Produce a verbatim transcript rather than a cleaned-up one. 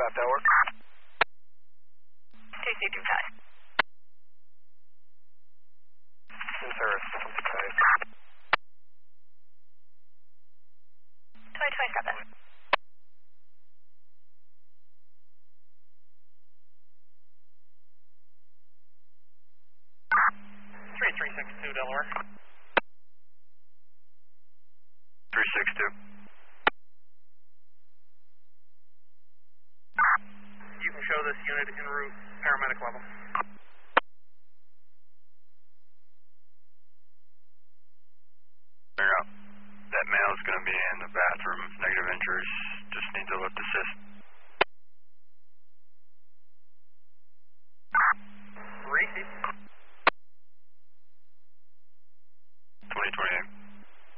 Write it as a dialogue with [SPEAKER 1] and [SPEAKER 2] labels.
[SPEAKER 1] five Tower.
[SPEAKER 2] two six two five.
[SPEAKER 1] In service, five.
[SPEAKER 2] twenty twenty-seven.
[SPEAKER 3] three three six two Delaware.
[SPEAKER 1] three six two.
[SPEAKER 3] You can show this unit en route, paramedic level.
[SPEAKER 1] Figure out. That male is going to be in the bathroom, negative injuries, just need to lift assist.